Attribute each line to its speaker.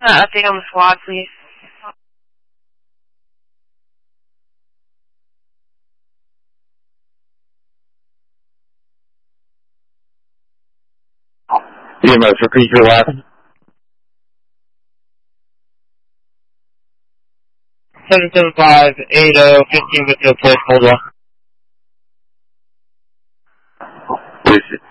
Speaker 1: Update on the squad, please.
Speaker 2: EMS, repeat your last. 775-80-15 with the place, hold on.
Speaker 3: Please